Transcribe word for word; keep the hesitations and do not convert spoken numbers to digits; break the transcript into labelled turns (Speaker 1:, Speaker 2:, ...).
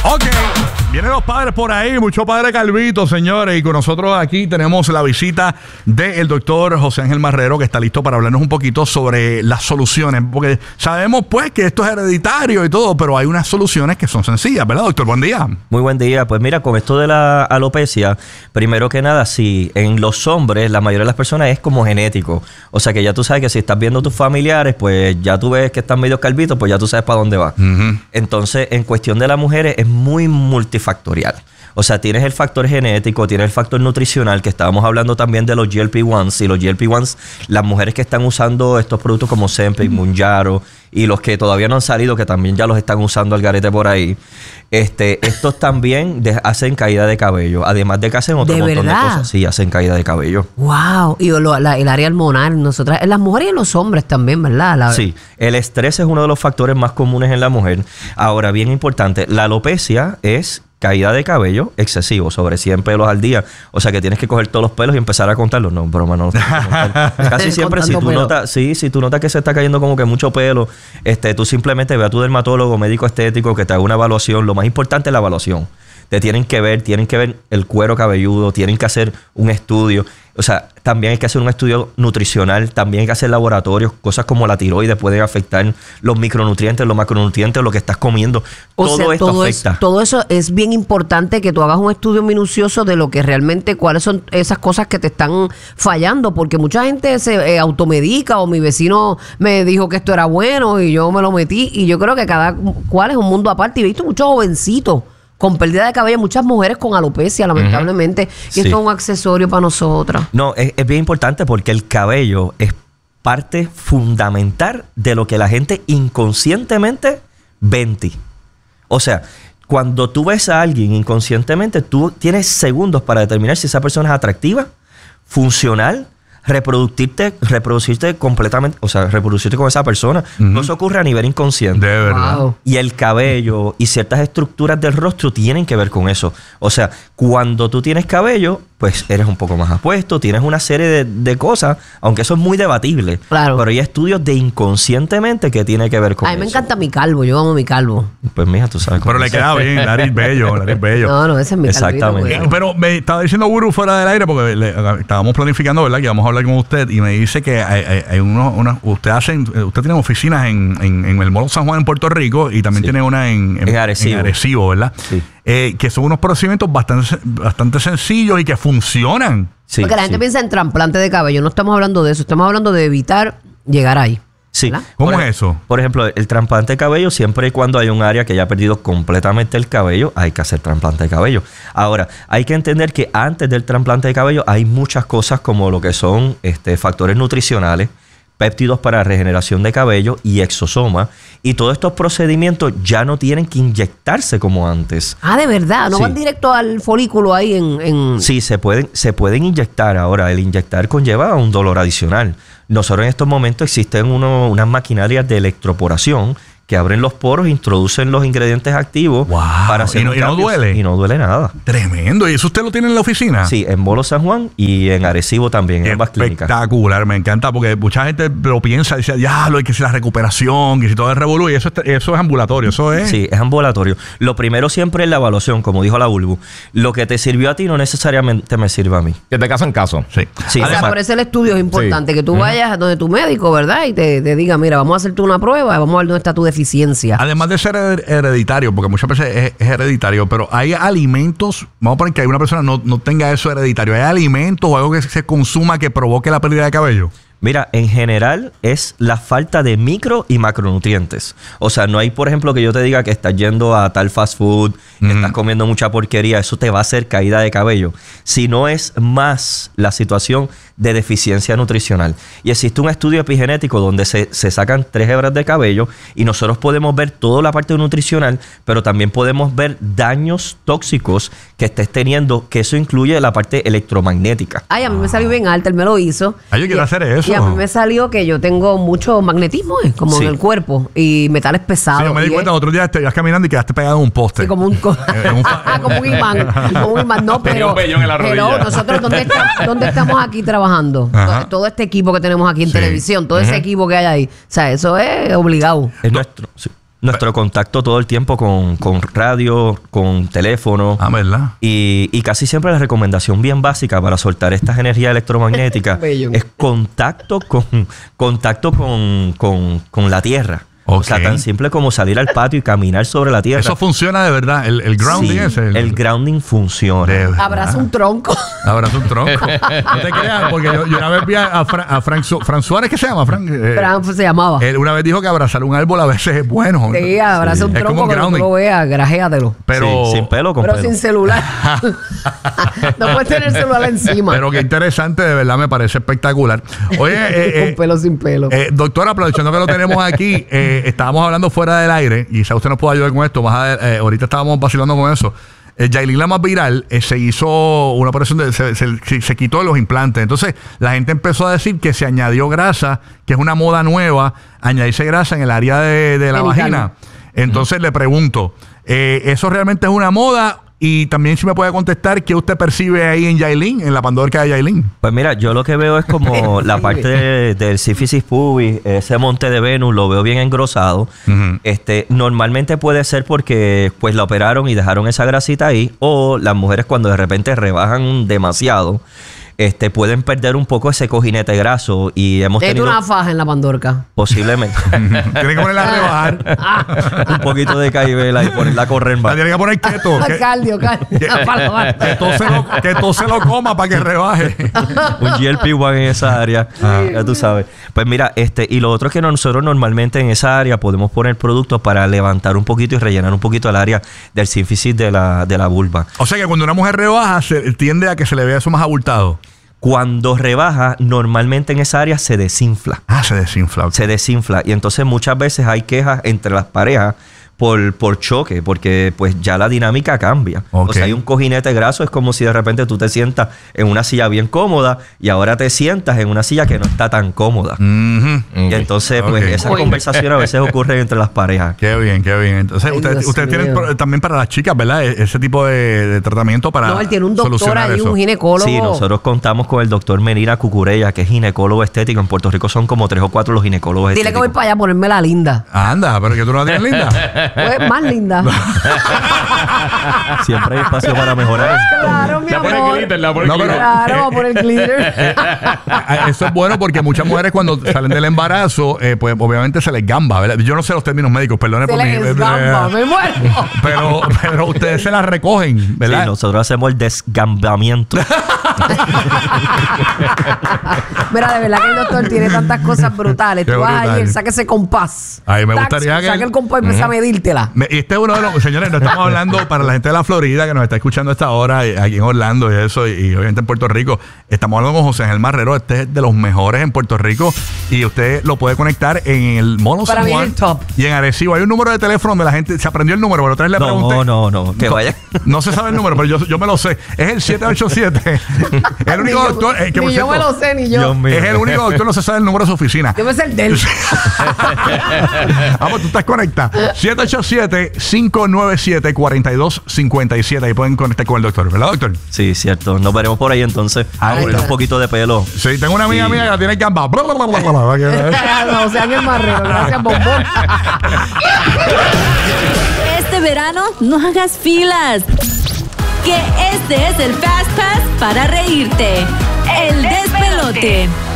Speaker 1: Ok, vienen los padres por ahí, mucho padre Calvito, señores, y con nosotros aquí tenemos la visita del doctor José Ángel Marrero, que está listo para hablarnos un poquito sobre las soluciones, porque sabemos pues que esto es hereditario y todo, pero hay unas soluciones que son sencillas, ¿verdad, doctor? Buen día.
Speaker 2: Muy buen día. Pues mira, con esto de la alopecia, primero que nada, sí, en los hombres, la mayoría de las personas es como genético, o sea que ya tú sabes que si estás viendo a tus familiares, pues ya tú ves que están medio calvitos, pues ya tú sabes para dónde va. Uh-huh. Entonces, en cuestión de las mujeres, es muy multifactorial. O sea, tienes el factor genético, tienes el factor nutricional, que estábamos hablando también de los G L P uno y los G L P uno, las mujeres que están usando estos productos como Ozempic, Mounjaro y los que todavía no han salido, que también ya los están usando al garete por ahí, este, estos también de, hacen caída de cabello, además de que hacen otro montón
Speaker 3: verdad?
Speaker 2: de cosas. Sí, hacen caída de cabello.
Speaker 3: Wow. Y lo, la, el área hormonal, nosotras, en las mujeres y en los hombres también, ¿verdad? La...
Speaker 2: Sí, el estrés es uno de los factores más comunes en la mujer. Ahora, bien importante, la alopecia es caída de cabello excesivo, sobre cien pelos al día. O sea que tienes que coger todos los pelos y empezar a contarlos. No, broma, no. Casi siempre, si tú notas, sí, si tú notas que se está cayendo como que mucho pelo, este, tú simplemente ve a tu dermatólogo, médico estético, que te haga una evaluación. Lo más importante es la evaluación. Te tienen que ver, tienen que ver el cuero cabelludo, tienen que hacer un estudio. O sea, también hay que hacer un estudio nutricional, también hay que hacer laboratorios, cosas como la tiroides pueden afectar los micronutrientes, los macronutrientes, lo que estás comiendo.
Speaker 3: O
Speaker 2: todo
Speaker 3: sea,
Speaker 2: esto
Speaker 3: todo
Speaker 2: afecta.
Speaker 3: Es, todo eso es bien importante, que tú hagas un estudio minucioso de lo que realmente, cuáles son esas cosas que te están fallando, porque mucha gente se eh, automedica, o mi vecino me dijo que esto era bueno y yo me lo metí, y yo creo que cada cual es un mundo aparte. Y he visto muchos jovencitos con pérdida de cabello, muchas mujeres con alopecia, lamentablemente. Uh-huh. Y sí. Esto es un accesorio para nosotras.
Speaker 2: No, es, es bien importante porque el cabello es parte fundamental de lo que la gente inconscientemente ve en ti. O sea, cuando tú ves a alguien inconscientemente, tú tienes segundos para determinar si esa persona es atractiva, funcional, reproducirte, reproducirte completamente, o sea, reproducirte con esa persona. Uh-huh. No se ocurre a nivel inconsciente.
Speaker 1: De verdad.
Speaker 3: Wow.
Speaker 2: Y el cabello y ciertas estructuras del rostro tienen que ver con eso. O sea, cuando tú tienes cabello, pues eres un poco más apuesto, tienes una serie de, de cosas, aunque eso es muy debatible.
Speaker 3: Claro.
Speaker 2: Pero hay estudios de inconscientemente que tiene que ver con eso.
Speaker 3: A mí me encanta mi calvo, yo amo mi calvo.
Speaker 2: Pues mija, tú sabes cómo.
Speaker 1: Pero le queda bien, Larry bello, Larry bello.
Speaker 3: No, no, ese es mi calvito.
Speaker 2: Exactamente.
Speaker 1: Eh, pero me estaba diciendo Guru fuera del aire, porque le, estábamos planificando, ¿verdad? Que íbamos a hablar con usted, y me dice que hay, hay, hay unos, unos, usted hacen, usted tiene oficinas en, en, en el Mall San Juan en Puerto Rico, y también sí. tiene una en, en,
Speaker 2: en, Arecibo.
Speaker 1: en Arecibo, ¿verdad?
Speaker 2: Sí.
Speaker 1: Eh, que son unos procedimientos bastante, bastante sencillos y que funcionan.
Speaker 3: Sí, porque la gente sí. piensa en trasplante de cabello. No estamos hablando de eso, estamos hablando de evitar llegar ahí.
Speaker 2: Sí.
Speaker 3: ¿Verdad?
Speaker 1: ¿Cómo
Speaker 2: por,
Speaker 1: es eso?
Speaker 2: Por ejemplo, el trasplante de cabello, siempre y cuando hay un área que ya ha perdido completamente el cabello, hay que hacer trasplante de cabello. Ahora, hay que entender que antes del trasplante de cabello hay muchas cosas como lo que son este, factores nutricionales, péptidos para regeneración de cabello y exosoma. Y todos estos procedimientos ya no tienen que inyectarse como antes.
Speaker 3: Ah, ¿de verdad? ¿No sí. van directo al folículo ahí en...? en...
Speaker 2: Sí, se pueden, se pueden inyectar. Ahora, el inyectar conlleva un dolor adicional. Nosotros en estos momentos existen uno, unas maquinarias de electroporación que abren los poros, introducen los ingredientes activos
Speaker 1: wow.
Speaker 2: para hacer
Speaker 1: ¿Y no, y no duele?
Speaker 2: Y no duele nada.
Speaker 1: Tremendo. ¿Y eso usted lo tiene en la oficina?
Speaker 2: Sí, en Molo San Juan y en Arecibo también, en ambas clínicas.
Speaker 1: Espectacular, me encanta, porque mucha gente lo piensa, dice, ya, lo hay que hacer la recuperación, que si todo es revolú, y eso, eso es ambulatorio, eso es...
Speaker 2: Sí, es ambulatorio. Lo primero siempre es la evaluación, como dijo la Bulbu. Lo que te sirvió a ti no necesariamente me sirve a mí.
Speaker 4: Que te caso en caso.
Speaker 1: Sí.
Speaker 2: sí
Speaker 3: o sea, por eso el estudio es importante,
Speaker 4: sí.
Speaker 3: que tú uh-huh. vayas donde tu médico, ¿verdad? Y te, te diga, mira, vamos a hacerte una prueba, vamos a ver dónde está tu deficiencia.
Speaker 1: Además de ser hereditario, porque muchas veces es, es hereditario, pero hay alimentos, vamos a poner que una persona no, no tenga eso hereditario, ¿hay alimentos o algo que se consuma que provoque la pérdida de cabello?
Speaker 2: Mira, en general es la falta de micro y macronutrientes. O sea, no hay, por ejemplo, que yo te diga que estás yendo a tal fast food, que mm. estás comiendo mucha porquería, eso te va a hacer caída de cabello. Si no es más la situación de deficiencia nutricional. Y existe un estudio epigenético donde se, se sacan tres hebras de cabello y nosotros podemos ver toda la parte nutricional, pero también podemos ver daños tóxicos que estés teniendo, que eso incluye la parte electromagnética.
Speaker 3: Ay, a mí me salió bien alta, él me lo hizo.
Speaker 1: Ay, yo quiero
Speaker 3: y,
Speaker 1: hacer eso.
Speaker 3: Y a mí me salió que yo tengo mucho magnetismo, ¿eh? como sí. en el cuerpo, y metales pesados.
Speaker 1: Sí, yo me di cuenta, es... otro día te ibas caminando y quedaste pegado en un poste.
Speaker 3: Sí, como un, co- como un imán. Como un imán. No, pero, pero nosotros, ¿dónde, está, ¿dónde estamos aquí trabajando? Ajá. Todo este equipo que tenemos aquí en sí. televisión, todo uh-huh. ese equipo que hay ahí. O sea, eso es obligado.
Speaker 2: Es nuestro, sí. Nuestro contacto todo el tiempo con, con radio, con teléfono.
Speaker 1: Ah, ¿verdad?
Speaker 2: Y, y casi siempre la recomendación bien básica para soltar estas energías electromagnéticas es contacto con, contacto con, con, con la tierra.
Speaker 1: Okay.
Speaker 2: O sea, tan simple como salir al patio y caminar sobre la tierra.
Speaker 1: Eso funciona de verdad. El, el grounding
Speaker 2: Sí,
Speaker 1: ese. El,
Speaker 2: el grounding funciona.
Speaker 1: De verdad.
Speaker 3: Abraza un tronco.
Speaker 1: Abraza un tronco. No te creas, porque yo, yo una vez vi a, a, Fra, a Frank, Su, Frank Suárez, ¿qué se llama? Frank, eh,
Speaker 3: Fran se llamaba.
Speaker 1: él una vez dijo que abrazar un árbol a veces es bueno.
Speaker 3: Sí, abraza un
Speaker 1: Es como
Speaker 3: tronco que no
Speaker 1: grounding.
Speaker 3: lo veas, grajéatelo.
Speaker 1: Pero,
Speaker 2: Sí, sin pelo o con
Speaker 3: Pero
Speaker 2: pelo.
Speaker 3: sin celular. No puedes tener celular encima.
Speaker 1: pero qué interesante, de verdad me parece espectacular. Oye, eh,
Speaker 3: Con
Speaker 1: eh,
Speaker 3: pelo sin pelo.
Speaker 1: Eh, doctora, aprovechando que lo tenemos aquí, eh, estábamos hablando fuera del aire, y si usted nos puede ayudar con esto, más adel- eh, ahorita estábamos vacilando con eso. Eh, Yailin, la más viral, eh, se hizo una operación, de, se, se, se- se quitó los implantes. Entonces, la gente empezó a decir que se añadió grasa, que es una moda nueva, añadirse grasa en el área de, de la
Speaker 3: Genital.
Speaker 1: vagina. Entonces, le pregunto, eh, ¿eso realmente es una moda? Y también si me puede contestar, ¿qué usted percibe ahí en Yailin, en la pandorca de Yailin?
Speaker 2: Pues mira, yo lo que veo es como la parte de- del sífisis pubis, ese monte de Venus, lo veo bien engrosado.
Speaker 1: Ujú.
Speaker 2: Este, normalmente puede ser porque pues la operaron y dejaron esa grasita ahí, o las mujeres cuando de repente rebajan demasiado, este, pueden perder un poco ese cojinete graso y hemos
Speaker 3: Te
Speaker 2: tenido
Speaker 3: una faja en la pandorca.
Speaker 2: posiblemente
Speaker 1: Tiene que ponerla a rebajar.
Speaker 2: un poquito de caibela y ponerla a correr
Speaker 1: La
Speaker 2: más.
Speaker 1: tiene que poner quieto. que,
Speaker 3: Cardio, cardio. Para la banda.
Speaker 1: que todo se lo, que todo se lo coma para que rebaje.
Speaker 2: Un G L P uno en esa área, ya tú sabes. Pues mira, este, y lo otro es que nosotros normalmente en esa área podemos poner productos para levantar un poquito y rellenar un poquito el área del sífisis de la, de la vulva.
Speaker 1: O sea que cuando una mujer rebaja, se tiende a que se le vea eso más abultado.
Speaker 2: Cuando rebaja, normalmente en esa área se desinfla.
Speaker 1: Ah, se desinfla. ok.
Speaker 2: Se desinfla. Y entonces muchas veces hay quejas entre las parejas por, por choque, porque pues ya la dinámica cambia.
Speaker 1: Ok.
Speaker 2: O sea, hay un cojinete graso, es como si de repente tú te sientas en una silla bien cómoda y ahora te sientas en una silla que no está tan cómoda.
Speaker 1: Ujú.
Speaker 2: Y entonces, pues,
Speaker 1: Ok.
Speaker 2: esa
Speaker 3: Oye.
Speaker 2: conversación a veces ocurre entre las parejas.
Speaker 1: Qué bien, qué bien. Entonces,
Speaker 3: Ay,
Speaker 1: ustedes
Speaker 3: Dios
Speaker 1: ustedes tienen
Speaker 3: mío.
Speaker 1: pro- también para las chicas, ¿verdad? E- Ese tipo de, de tratamiento para
Speaker 3: No, él tiene un doctor
Speaker 1: solucionar
Speaker 3: ahí,
Speaker 1: eso.
Speaker 3: un ginecólogo.
Speaker 2: Sí, nosotros contamos con el doctor Menira Cucurella, que es ginecólogo estético. En Puerto Rico son como tres o cuatro los ginecólogos
Speaker 3: Dile que voy
Speaker 2: estéticos.
Speaker 3: para allá a ponerme la linda.
Speaker 1: Anda, pero que tú no la tienes linda.
Speaker 3: Pues más linda.
Speaker 2: Siempre hay espacio para mejorar.
Speaker 3: Claro, mi
Speaker 4: La pone
Speaker 3: amor.
Speaker 4: glitter, la pone
Speaker 1: No, pero-
Speaker 4: glitter.
Speaker 3: Claro, por el glitter.
Speaker 1: Ah, Eso es bueno porque muchas mujeres cuando salen del embarazo, eh, pues obviamente se les gamba, ¿verdad? Yo no sé los términos médicos, perdone
Speaker 3: Se
Speaker 1: por mi...
Speaker 3: les gamba, me muero.
Speaker 1: Pero, pero ustedes se las recogen, ¿verdad?
Speaker 2: Sí, nosotros hacemos el desgambamiento.
Speaker 3: Mira, de verdad que el doctor tiene tantas cosas brutales.
Speaker 1: Qué
Speaker 3: Tú vas
Speaker 1: brutal.
Speaker 3: ayer, saque ese compás.
Speaker 1: Ay, me
Speaker 3: Tac,
Speaker 1: gustaría que-
Speaker 3: Saque el compás y empieza a medírtela.
Speaker 1: Me- y este es uno de los, señores, no estamos hablando para la gente de la Florida que nos está escuchando a esta hora, eh, aquí en Orlando y eso, y, y obviamente en Puerto Rico. Estamos hablando con José Ángel Marrero, este es de los mejores en Puerto Rico, y usted lo puede conectar en el Mono
Speaker 3: Para
Speaker 1: San
Speaker 3: mí es
Speaker 1: Juan
Speaker 3: el top.
Speaker 1: y en Arecibo. Hay un número de teléfono donde la gente se aprendió el número, pero otra vez le pregunté.
Speaker 2: No, no, no. Que vaya.
Speaker 1: No se sabe el número, pero yo, yo me lo sé. Es el siete ocho siete. El único
Speaker 3: Ni yo-
Speaker 1: doctor. eh, que por
Speaker 3: ni yo
Speaker 1: cierto,
Speaker 3: me lo sé, ni yo.
Speaker 2: Dios mío.
Speaker 1: Es el único doctor, no se sabe el número de su oficina.
Speaker 3: Debe ser de él.
Speaker 1: Vamos, tú estás conectada. siete ocho siete, cinco nueve siete, cuatro dos cinco siete. Ahí pueden conectar con el doctor, ¿verdad, doctor?
Speaker 2: Sí, cierto. Nos veremos por ahí entonces.
Speaker 1: Ah,
Speaker 2: Vamos a
Speaker 1: bueno.
Speaker 2: un poquito de pelo.
Speaker 1: Sí, tengo una amiga
Speaker 2: Sí.
Speaker 1: mía que la tiene gamba. Bla, bla, bla, bla, bla, bla.
Speaker 3: No, o sea, en el marrero. Gracias, bombón.
Speaker 5: Este verano no hagas filas. Que este es el Fast Pass para reírte. El despelote.